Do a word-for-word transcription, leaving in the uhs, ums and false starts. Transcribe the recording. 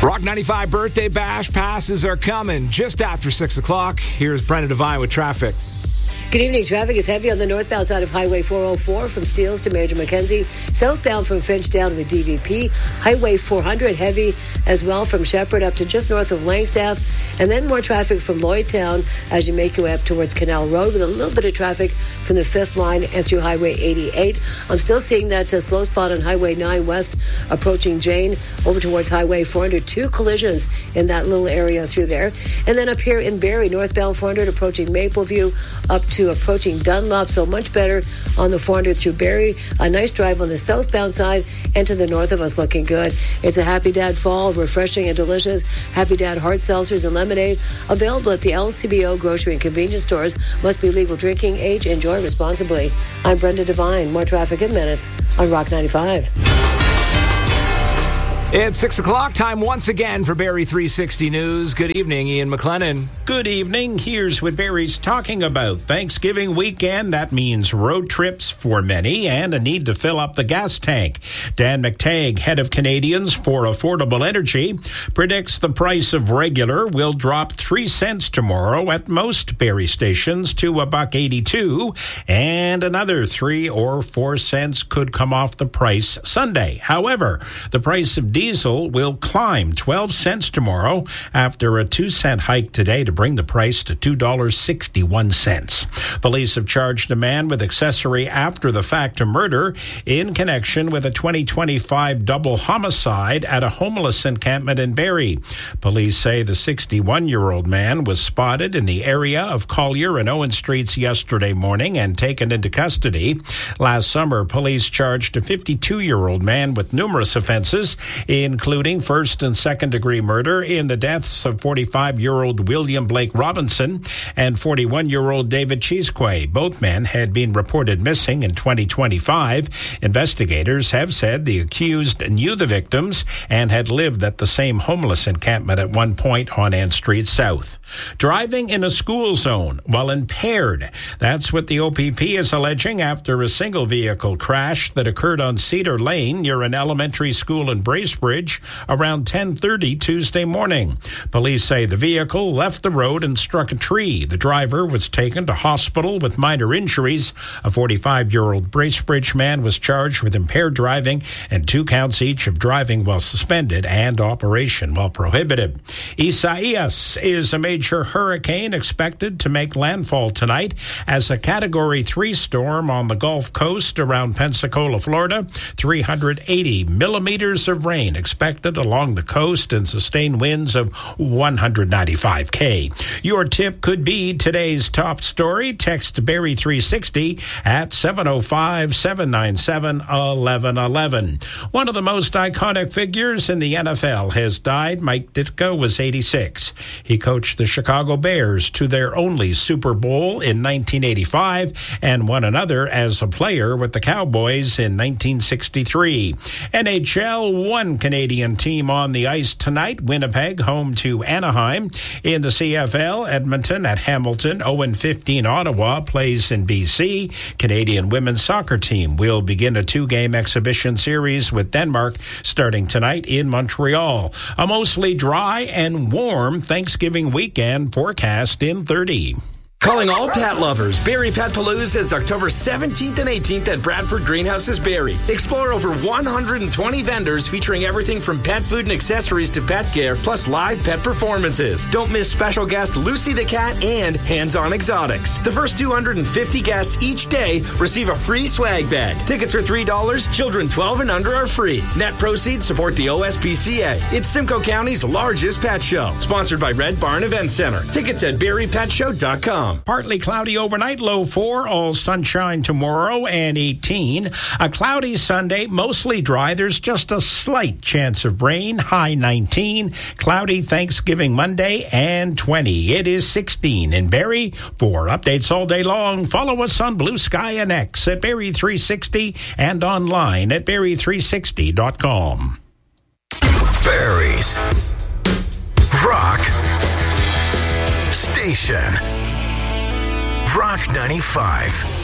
Rock ninety-five Birthday Bash passes are coming just after six o'clock. Here's Brenda Devine with traffic. Good evening. Traffic is heavy on the northbound side of Highway four oh four from Steeles to Major Mackenzie. Southbound from Finch down to the D V P. Highway four hundred heavy as well from Shepherd up to just north of Langstaff. And then more traffic from Lloydtown as you make your way up towards Canal Road with a little bit of traffic from the fifth line and through Highway eighty-eight. I'm still seeing that uh, slow spot on Highway nine West approaching Jane over towards Highway four hundred. Two collisions in that little area through there. And then up here in Barrie, northbound four hundred approaching Mapleview up to approaching Dunlop, so much better on the four hundred through Barrie. A nice drive on the southbound side and to the north of us, looking good. It's a Happy Dad fall, refreshing and delicious. Happy Dad hard seltzers and lemonade available at the L C B O grocery and convenience stores. Must be legal drinking age. Enjoy responsibly. I'm Brenda Devine. More traffic in minutes on Rock ninety-five. It's six o'clock, time once again for Barrie three sixty News. Good evening, Ian McLennan. Good evening. Here's what Barrie's talking about. Thanksgiving weekend, that means road trips for many and a need to fill up the gas tank. Dan McTagg, head of Canadians for Affordable Energy, predicts the price of regular will drop three cents tomorrow at most Barrie stations to a buck eighty-two, and another three or four cents could come off the price Sunday. However, the price of diesel Diesel will climb twelve cents tomorrow after a two cent hike today to bring the price to two dollars and sixty-one cents. Police have charged a man with accessory after the fact to murder in connection with a twenty twenty-five double homicide at a homeless encampment in Barrie. Police say the sixty-one-year-old man was spotted in the area of Collier and Owen Streets yesterday morning and taken into custody. Last summer, police charged a fifty-two-year-old man with numerous offenses, including first and second degree murder in the deaths of forty-five-year-old William Blake Robinson and forty-one-year-old David Cheesquay. Both men had been reported missing in twenty twenty-five. Investigators have said the accused knew the victims and had lived at the same homeless encampment at one point on Ann Street South. Driving in a school zone while impaired. That's what the O P P is alleging after a single vehicle crash that occurred on Cedar Lane near an elementary school in Bracebridge around ten thirty Tuesday morning. Police say the vehicle left the road and struck a tree. The driver was taken to hospital with minor injuries. A forty-five-year-old Bracebridge man was charged with impaired driving and two counts each of driving while suspended and operation while prohibited. Isaias is a major hurricane expected to make landfall tonight as a Category three storm on the Gulf Coast around Pensacola, Florida. three hundred eighty millimeters of rain expected along the coast and sustained winds of one hundred ninety-five K. Your tip could be today's top story. Text Barrie three sixty at seven oh five, seven nine seven, eleven eleven. One of the most iconic figures in the N F L has died. Mike Ditka was eighty-six. He coached the Chicago Bears to their only Super Bowl in nineteen eighty-five and won another as a player with the Cowboys in nineteen sixty-three. N H L, one Canadian team on the ice tonight. Winnipeg home to Anaheim. In the C F L, Edmonton at Hamilton. oh and fifteen Ottawa plays in B C. Canadian women's soccer team will begin a two-game exhibition series with Denmark starting tonight in Montreal. A mostly dry and warm Thanksgiving weekend forecast in thirty. Calling all pet lovers, Barrie Pet Palooza is October seventeenth and eighteenth at Bradford Greenhouses Barrie. Explore over one hundred twenty vendors featuring everything from pet food and accessories to pet care, plus live pet performances. Don't miss special guest Lucy the Cat and Hands-On Exotics. The first two hundred fifty guests each day receive a free swag bag. Tickets are three dollars. Children twelve and under are free. Net proceeds support the O S P C A. It's Simcoe County's largest pet show. Sponsored by Red Barn Event Center. Tickets at barrie pet show dot com. Partly cloudy overnight, low four, all sunshine tomorrow and eighteen. A cloudy Sunday, mostly dry. There's just a slight chance of rain, high nineteen. Cloudy Thanksgiving Monday and twenty. It is sixteen in Barrie. For updates all day long, follow us on Blue Sky and X at Barrie three sixty and online at barrie three sixty dot com. Barrie's Rock Station. Rock ninety-five.